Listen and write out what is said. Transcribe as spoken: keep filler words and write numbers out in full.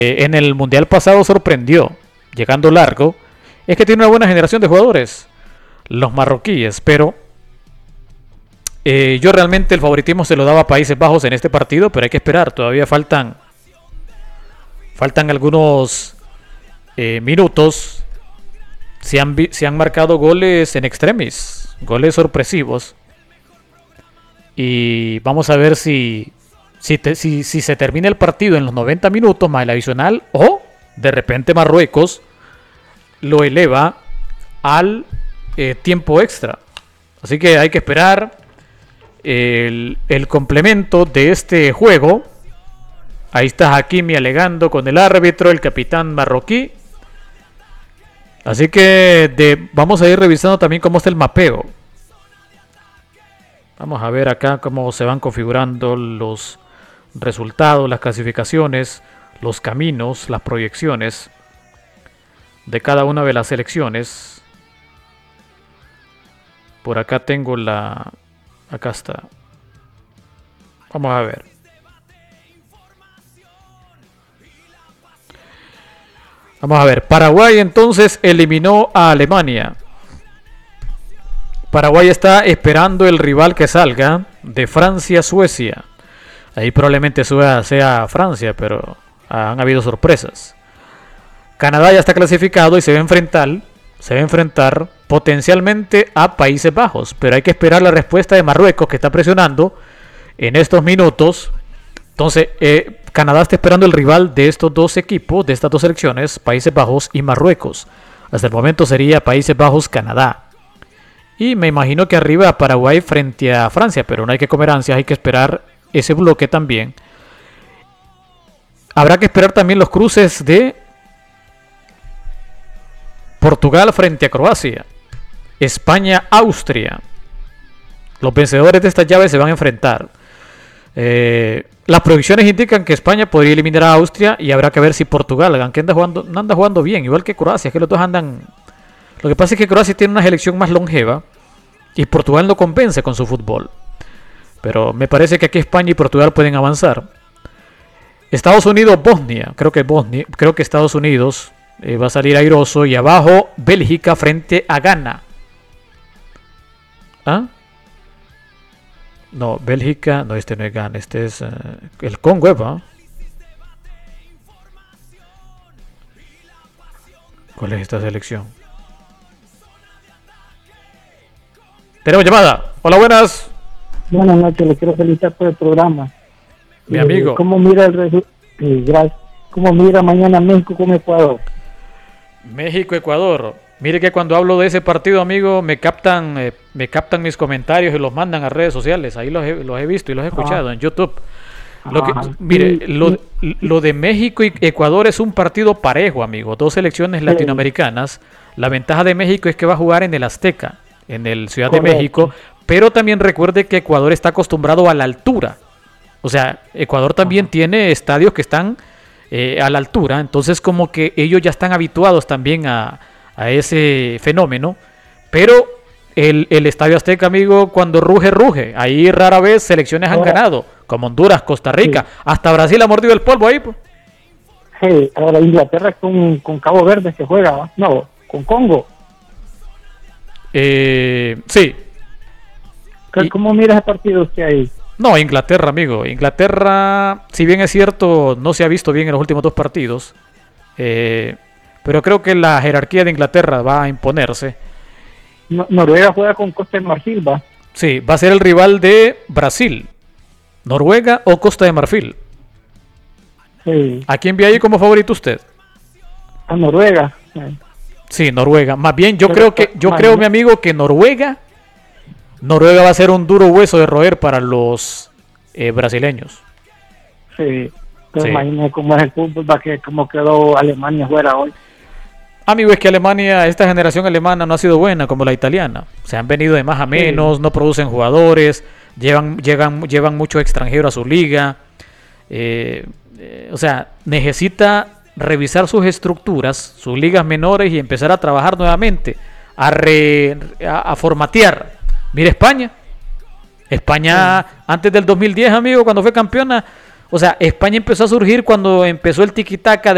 eh, en el Mundial pasado sorprendió, llegando largo, es que tiene una buena generación de jugadores, los marroquíes, pero eh, yo realmente el favoritismo se lo daba a Países Bajos en este partido, pero hay que esperar, todavía faltan, faltan algunos eh, minutos. Se han, se han marcado goles en extremis, goles sorpresivos. Y vamos a ver si, si, te, si, si se termina el partido en los noventa minutos más el adicional, o de repente Marruecos lo eleva al eh, tiempo extra. Así que hay que esperar el, el complemento de este juego. Ahí está Hakimi alegando con el árbitro, el capitán marroquí. Así que de, vamos a ir revisando también cómo está el mapeo. Vamos a ver acá cómo se van configurando los resultados, las clasificaciones, los caminos, las proyecciones de cada una de las selecciones. Por acá tengo la... Acá está. Vamos a ver. Vamos a ver, Paraguay entonces eliminó a Alemania. Paraguay está esperando el rival que salga de Francia-Suecia. Ahí probablemente sea Francia, pero han habido sorpresas. Canadá ya está clasificado y se va a enfrentar, se va a enfrentar potencialmente a Países Bajos, pero hay que esperar la respuesta de Marruecos, que está presionando en estos minutos. Entonces, eh, Canadá está esperando el rival de estos dos equipos, de estas dos selecciones, Países Bajos y Marruecos. Hasta el momento sería Países Bajos-Canadá. Y me imagino que arriba Paraguay frente a Francia, pero no hay que comer ansias, hay que esperar ese bloque también. Habrá que esperar también los cruces de Portugal frente a Croacia, España-Austria. Los vencedores de estas llaves se van a enfrentar. Eh, las proyecciones indican que España podría eliminar a Austria y habrá que ver si Portugal, aunque anda jugando, no anda jugando bien, igual que Croacia, que los dos andan. Lo que pasa es que Croacia tiene una selección más longeva y Portugal no convence con su fútbol. Pero me parece que aquí España y Portugal pueden avanzar. Estados Unidos-Bosnia, creo que Bosnia, creo que Estados Unidos eh, va a salir airoso, y abajo Bélgica frente a Ghana. ¿Ah? No, Bélgica, no, este no es Ghana, este es uh, el Congo, ¿eh? ¿Cuál es esta selección? Tenemos llamada. Hola, buenas. Buenas noches, le quiero felicitar por el programa. Mi eh, amigo. ¿Cómo mira el resu- eh, gracias. ¿Cómo mira mañana México con Ecuador? México-Ecuador. Mire que cuando hablo de ese partido, amigo, me captan eh, me captan mis comentarios y los mandan a redes sociales. Ahí los he, los he visto y los he escuchado ah. en YouTube. Lo que, mire, lo, lo de México y Ecuador es un partido parejo, amigo. Dos selecciones latinoamericanas. La ventaja de México es que va a jugar en el Azteca, en el Ciudad Correcto. de México. Pero también recuerde que Ecuador está acostumbrado a la altura. O sea, Ecuador también Ajá. tiene estadios que están eh, a la altura. Entonces, como que ellos ya están habituados también a, a ese fenómeno. Pero el, el Estadio Azteca, amigo, cuando ruge, ruge. Ahí rara vez selecciones ahora, han ganado, como Honduras, Costa Rica. Sí. Hasta Brasil ha mordido el polvo ahí. Pues. Sí, ahora Inglaterra con, con Cabo Verde se juega, no, con Congo. Eh, sí. ¿Cómo mira ese partido usted ahí? No, Inglaterra, amigo. Inglaterra, si bien es cierto, no se ha visto bien en los últimos dos partidos. Eh, pero creo que la jerarquía de Inglaterra va a imponerse. No, Noruega juega con Costa de Marfil, ¿va? Sí, va a ser el rival de Brasil. Noruega o Costa de Marfil. Sí. ¿A quién ve ahí como favorito usted? A Noruega. Sí, sí Noruega. Más bien, yo pero, creo que, yo creo, mi amigo, que Noruega... Noruega va a ser un duro hueso de roer para los eh, brasileños. Sí, pero sí. Imagínate cómo es el fútbol, para que cómo quedó Alemania fuera hoy. Amigo, es que Alemania, esta generación alemana no ha sido buena como la italiana. Se han venido de más a menos, sí. no producen jugadores, llevan, llegan, llevan muchos extranjeros a su liga. Eh, eh, o sea, necesita revisar sus estructuras, sus ligas menores y empezar a trabajar nuevamente, a, re, a, a formatear. Mira España. España, sí. antes del dos mil diez, amigo, cuando fue campeona. O sea, España empezó a surgir cuando empezó el tiki-taka de